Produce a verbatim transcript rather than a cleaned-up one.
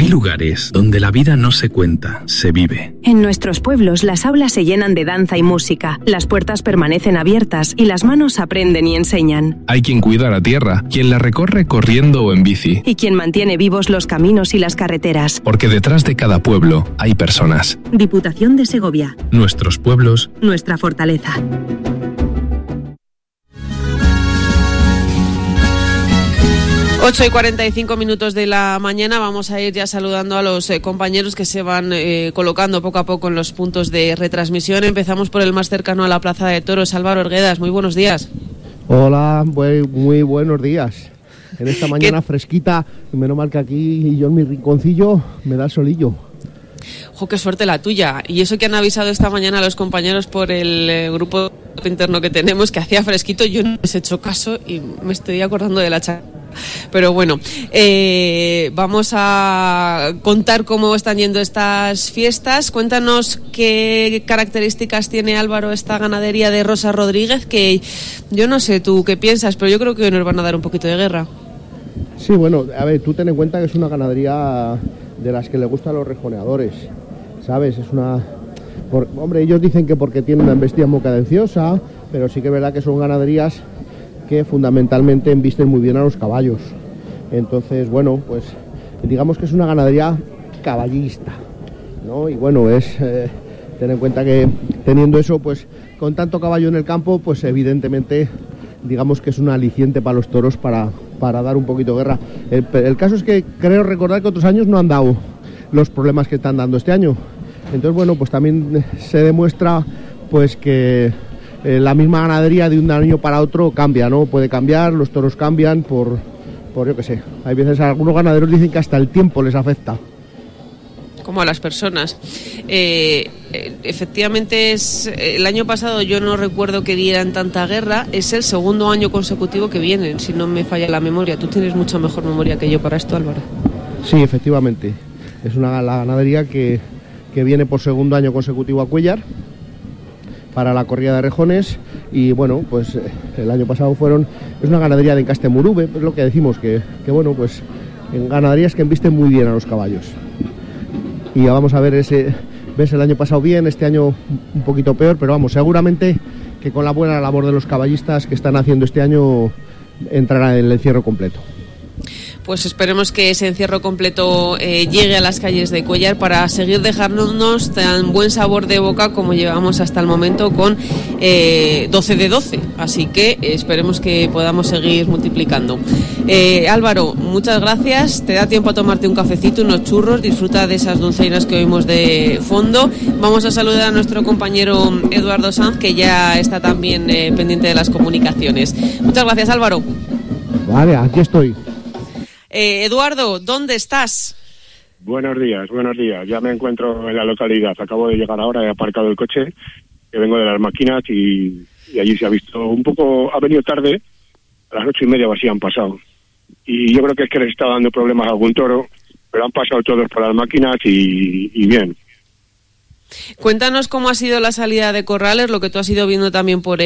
Hay lugares donde la vida no se cuenta, se vive. En nuestros pueblos las aulas se llenan de danza y música, las puertas permanecen abiertas y las manos aprenden y enseñan. Hay quien cuida la tierra, quien la recorre corriendo o en bici. Y quien mantiene vivos los caminos y las carreteras. Porque detrás de cada pueblo hay personas. Diputación de Segovia. Nuestros pueblos. Nuestra fortaleza. ocho y cuarenta y cinco minutos de la mañana. Vamos a ir ya saludando a los eh, compañeros que se van eh, colocando poco a poco en los puntos de retransmisión. Empezamos por el más cercano a la Plaza de Toros. Álvaro Orguedas, muy buenos días. Hola, muy, muy buenos días. En esta mañana fresquita, menos mal que aquí y yo en mi rinconcillo me da solillo. ¡Jo, qué suerte la tuya! Y eso que han avisado esta mañana a los compañeros por el eh, grupo interno que tenemos, que hacía fresquito, yo no les he hecho caso y me estoy acordando de la chaqueta. Pero bueno, eh, vamos a contar cómo están yendo estas fiestas. Cuéntanos qué características tiene, Álvaro, esta ganadería de Rosa Rodríguez, que yo no sé tú qué piensas, pero yo creo que hoy nos van a dar un poquito de guerra. Sí, bueno, a ver, tú ten en cuenta que es una ganadería de las que le gustan los rejoneadores, ¿sabes? Es una... Por, hombre, ellos dicen que porque tiene una embestida muy cadenciosa, pero sí que es verdad que son ganaderías que fundamentalmente embisten muy bien a los caballos. Entonces, bueno, pues digamos que es una ganadería caballista, ¿no? Y bueno, es eh, ten en cuenta que teniendo eso, pues con tanto caballo en el campo, pues evidentemente digamos que es un aliciente para los toros para, para dar un poquito de guerra. El, el caso es que creo recordar que otros años no han dado los problemas que están dando este año. Entonces, bueno, pues también se demuestra pues que Eh, la misma ganadería de un año para otro cambia, ¿no? Puede cambiar, los toros cambian por, por yo qué sé. Hay veces algunos ganaderos dicen que hasta el tiempo les afecta. Como a las personas. Eh, eh, efectivamente, es el año pasado yo no recuerdo que dieran tanta guerra. Es el segundo año consecutivo que vienen, si no me falla la memoria. Tú tienes mucha mejor memoria que yo para esto, Álvaro. Sí, efectivamente. Es una la ganadería que, que viene por segundo año consecutivo a Cuéllar para la corrida de rejones. Y bueno, pues eh, el año pasado fueron, es una ganadería de encaste Murube, es lo que decimos, que, que bueno, pues en ganaderías que embisten muy bien a los caballos. Y ya vamos a ver ese, ves el año pasado bien, este año un poquito peor, pero vamos, seguramente que con la buena labor de los caballistas que están haciendo este año entrará en el encierro completo. Pues esperemos que ese encierro completo eh, llegue a las calles de Cuéllar para seguir dejándonos tan buen sabor de boca como llevamos hasta el momento con eh, doce de doce. Así que eh, esperemos que podamos seguir multiplicando. Eh, Álvaro, muchas gracias. Te da tiempo a tomarte un cafecito, unos churros. Disfruta de esas dulzainas que oímos de fondo. Vamos a saludar a nuestro compañero Eduardo Sanz, que ya está también eh, pendiente de las comunicaciones. Muchas gracias, Álvaro. Vale, aquí estoy. Eh, Eduardo, ¿dónde estás? Buenos días, buenos días. Ya me encuentro en la localidad. Acabo de llegar ahora, he aparcado el coche, que vengo de las máquinas y, y allí se ha visto un poco, ha venido tarde, a las ocho y media o así han pasado. Y yo creo que es que les está dando problemas a algún toro, pero han pasado todos por las máquinas y, y bien. Cuéntanos cómo ha sido la salida de Corrales, lo que tú has ido viendo también por